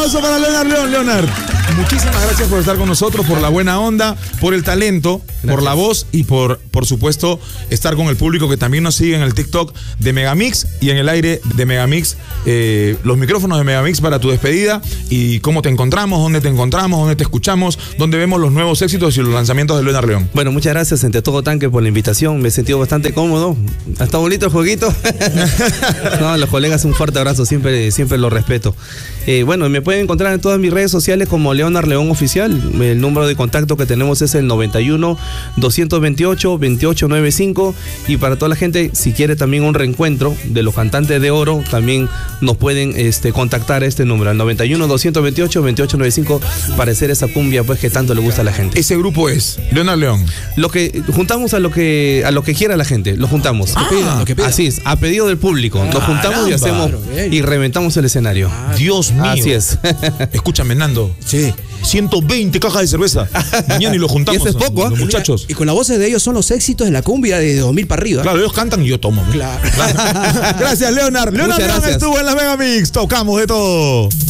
aplauso para Leonard León. Leonard, muchísimas gracias por estar con nosotros, por la buena onda, por el talento, por la voz y por supuesto, estar con el público que también nos sigue en el TikTok de Megamix y en el aire de Megamix. Los micrófonos de Megamix para tu despedida y cómo te encontramos, dónde te escuchamos, dónde vemos los nuevos éxitos y los lanzamientos de Leonard León. Bueno, muchas gracias entre todo Tanque por la invitación. Me he sentido bastante cómodo. Está bonito el jueguito. No, los colegas, un fuerte abrazo, siempre los respeto. Bueno, me pueden encontrar en todas mis redes sociales como Leonard León Oficial. El número de contacto que tenemos es el 91-228-2895. Y para toda la gente, si quiere también un reencuentro de los cantantes de oro, también nos pueden contactar a este número, al 91-228-2895, para hacer esa cumbia pues que tanto le gusta a la gente. Ese grupo es Leonard León. Lo que juntamos a lo que quiera la gente, lo juntamos. Lo que pida. Así es, a pedido del público. Nos juntamos y hacemos y reventamos el escenario. Dios mío. Así es. Escúchame, Nando. Sí. 120 cajas de cerveza. Mañana y lo juntamos. Y eso es poco, los muchachos. Y con las voces de ellos son los éxitos de la cumbia de 2000 para arriba. Claro, ellos cantan y yo tomo. Claro. Gracias, Leonard. Leonard León estuvo en la Megamix. Tocamos de todo.